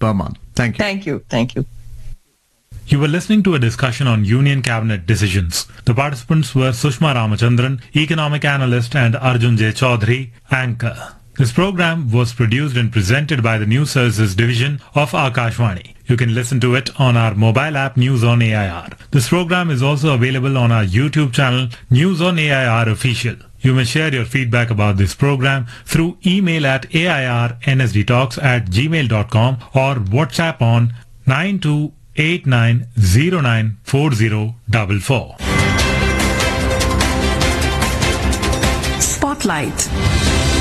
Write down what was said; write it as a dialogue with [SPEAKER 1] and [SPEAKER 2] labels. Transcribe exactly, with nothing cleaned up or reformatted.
[SPEAKER 1] per month. Thank you.
[SPEAKER 2] Thank you. Thank you.
[SPEAKER 3] You were listening to a discussion on Union Cabinet decisions. The participants were Sushma Ramachandran, economic analyst, and Arjun J. Chaudhary, anchor. This program was produced and presented by the News Services Division of Akashvani. You can listen to it on our mobile app News on A I R. This program is also available on our YouTube channel News on A I R Official. You may share your feedback about this program through email at A I R N S D talks at gmail dot com or WhatsApp on nine two eight nine zero nine four zero four four.
[SPEAKER 4] Spotlight.